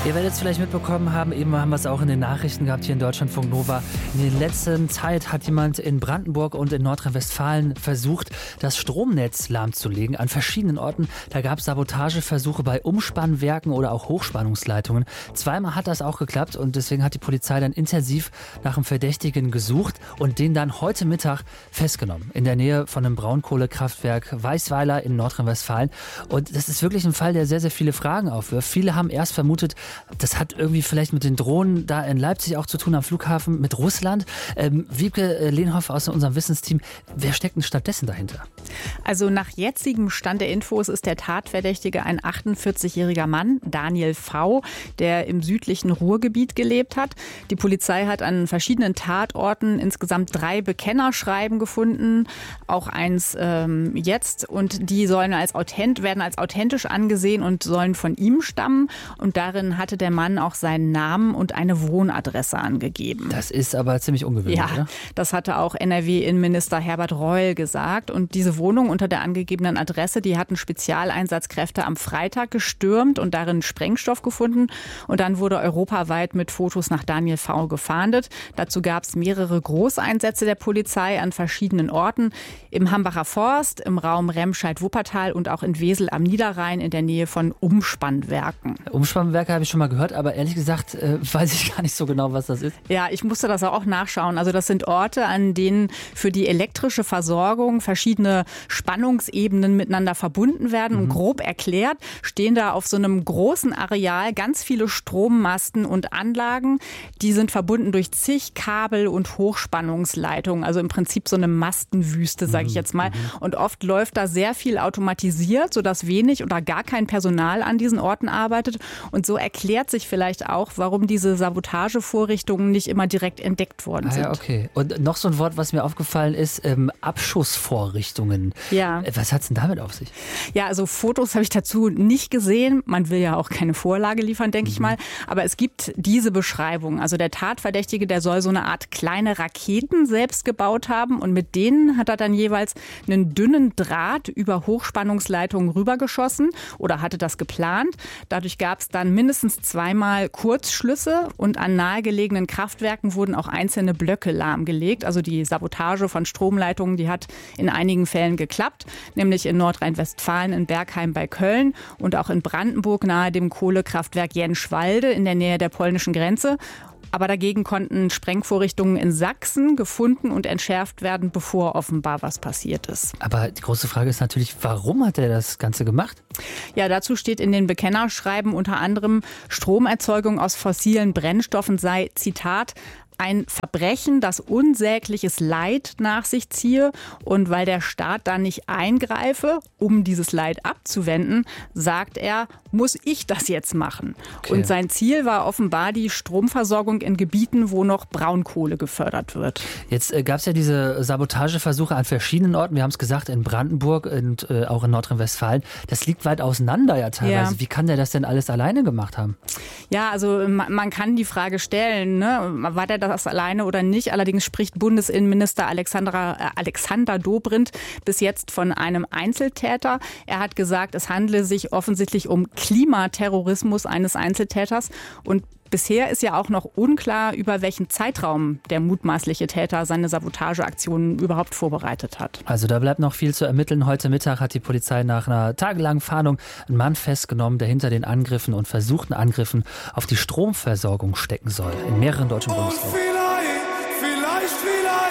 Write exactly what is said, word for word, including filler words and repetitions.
Ihr werdet es vielleicht mitbekommen haben, eben haben wir es auch in den Nachrichten gehabt hier in Deutschlandfunk Nova. In der letzten Zeit hat jemand in Brandenburg und in Nordrhein-Westfalen versucht, das Stromnetz lahmzulegen an verschiedenen Orten. Da gab es Sabotageversuche bei Umspannwerken oder auch Hochspannungsleitungen. Zweimal hat das auch geklappt und deswegen hat die Polizei dann intensiv nach einem Verdächtigen gesucht und den dann heute Mittag festgenommen. In der Nähe von einem Braunkohlekraftwerk Weißweiler in Nordrhein-Westfalen. Und das ist wirklich ein Fall, der sehr, sehr viele Fragen aufwirft. Viele haben erst vermutet, das hat irgendwie vielleicht mit den Drohnen da in Leipzig auch zu tun am Flughafen mit Russland. Ähm, Wiebke Lehnhoff aus unserem Wissensteam, wer steckt denn stattdessen dahinter? Also nach jetzigem Stand der Infos ist der Tatverdächtige ein achtundvierzigjähriger Mann, Daniel V., der im südlichen Ruhrgebiet gelebt hat. Die Polizei hat an verschiedenen Tatorten insgesamt drei Bekennerschreiben gefunden, auch eins ähm, jetzt. Und die sollen als authent, werden als authentisch angesehen und sollen von ihm stammen. Und darin hatte der Mann auch seinen Namen und eine Wohnadresse angegeben. Das ist aber ziemlich ungewöhnlich, ja, oder? Das hatte auch N R W-Innenminister Herbert Reul gesagt. Und diese Wohnung unter der angegebenen Adresse, die hatten Spezialeinsatzkräfte am Freitag gestürmt und darin Sprengstoff gefunden. Und dann wurde europaweit mit Fotos nach Daniel V. gefahndet. Dazu gab es mehrere Großeinsätze der Polizei an verschiedenen Orten. Im Hambacher Forst, im Raum Remscheid-Wuppertal und auch in Wesel am Niederrhein in der Nähe von Umspannwerken. Umspannwerke habe ich schon mal gehört, aber ehrlich gesagt äh, weiß ich gar nicht so genau, was das ist. Ja, ich musste das auch nachschauen. Also das sind Orte, an denen für die elektrische Versorgung verschiedene Spannungsebenen miteinander verbunden werden. Mhm. Und grob erklärt stehen da auf so einem großen Areal ganz viele Strommasten und Anlagen. Die sind verbunden durch zig Kabel und Hochspannungsleitungen. Also im Prinzip so eine Mastenwüste, sage ich jetzt mal. Mhm. Und oft läuft da sehr viel automatisiert, sodass wenig oder gar kein Personal an diesen Orten arbeitet. Und so erklärt sich vielleicht auch, warum diese Sabotagevorrichtungen nicht immer direkt entdeckt worden sind. Ah, ja, okay. Und noch so ein Wort, was mir aufgefallen ist, ähm, Abschussvorrichtungen. Ja. Was hat es denn damit auf sich? Ja, also Fotos habe ich dazu nicht gesehen. Man will ja auch keine Vorlage liefern, denke mhm. ich mal. Aber es gibt diese Beschreibung. Also der Tatverdächtige, der soll so eine Art kleine Raketen selbst gebaut haben. Und mit denen hat er dann jeweils einen dünnen Draht über Hochspannungsleitungen rübergeschossen oder hatte das geplant. Dadurch gab es dann mindestens zweimal Kurzschlüsse und an nahegelegenen Kraftwerken wurden auch einzelne Blöcke lahmgelegt. Also die Sabotage von Stromleitungen, die hat in einigen Fällen geklappt, nämlich in Nordrhein-Westfalen, in Bergheim bei Köln und auch in Brandenburg nahe dem Kohlekraftwerk Jenschwalde in der Nähe der polnischen Grenze. Aber dagegen konnten Sprengvorrichtungen in Sachsen gefunden und entschärft werden, bevor offenbar was passiert ist. Aber die große Frage ist natürlich, warum hat er das Ganze gemacht? Ja, dazu steht in den Bekennerschreiben unter anderem, Stromerzeugung aus fossilen Brennstoffen sei, Zitat, ein Verbrechen, das unsägliches Leid nach sich ziehe. Und weil der Staat da nicht eingreife, um dieses Leid abzuwenden, sagt er, muss ich das jetzt machen. Okay. Und sein Ziel war offenbar die Stromversorgung in Gebieten, wo noch Braunkohle gefördert wird. Jetzt äh, gab es ja diese Sabotageversuche an verschiedenen Orten. Wir haben es gesagt, in Brandenburg und äh, auch in Nordrhein-Westfalen. Das liegt weit auseinander ja teilweise. Ja. Wie kann der das denn alles alleine gemacht haben? Ja, also man, man kann die Frage stellen, ne? War der das alleine oder nicht? Allerdings spricht Bundesinnenminister Alexandra, äh, Alexander Dobrindt bis jetzt von einem Einzeltäter. Er hat gesagt, es handle sich offensichtlich um Klimaterrorismus eines Einzeltäters. Und bisher ist ja auch noch unklar, über welchen Zeitraum der mutmaßliche Täter seine Sabotageaktionen überhaupt vorbereitet hat. Also da bleibt noch viel zu ermitteln. Heute Mittag hat die Polizei nach einer tagelangen Fahndung einen Mann festgenommen, der hinter den Angriffen und versuchten Angriffen auf die Stromversorgung stecken soll in mehreren deutschen Bundesländern.